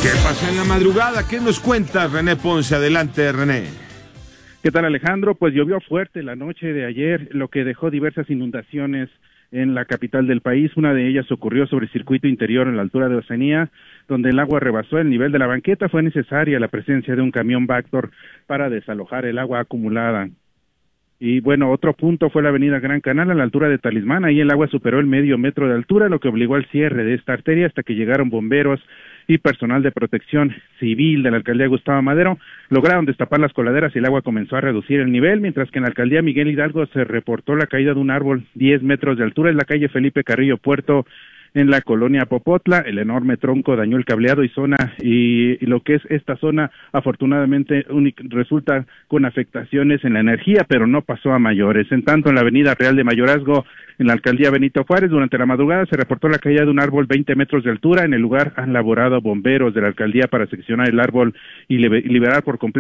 ¿Qué pasa en la madrugada? ¿Qué nos cuenta René Ponce? Adelante, René. ¿Qué tal, Alejandro? Pues llovió fuerte la noche de ayer, lo que dejó diversas inundaciones en la capital del país. Una de ellas ocurrió sobre el circuito interior en la altura de Oceanía, donde el agua rebasó el nivel de la banqueta. Fue necesaria la presencia de un camión Vactor para desalojar el agua acumulada. Y bueno, otro punto fue la avenida Gran Canal a la altura de Talismán. Ahí el agua superó el medio metro de altura, lo que obligó al cierre de esta arteria hasta que llegaron bomberos y personal de protección civil de la alcaldía Gustavo Madero. Lograron destapar las coladeras y el agua comenzó a reducir el nivel, mientras que en la alcaldía Miguel Hidalgo se reportó la caída de un árbol 10 metros de altura en la calle Felipe Carrillo Puerto, en la colonia Popotla. El enorme tronco dañó el cableado y lo que es esta zona afortunadamente resulta con afectaciones en la energía, pero no pasó a mayores. En tanto, en la avenida Real de Mayorazgo, en la alcaldía Benito Juárez, durante la madrugada se reportó la caída de un árbol 20 metros de altura. En el lugar han laborado bomberos de la alcaldía para seccionar el árbol y liberar por completo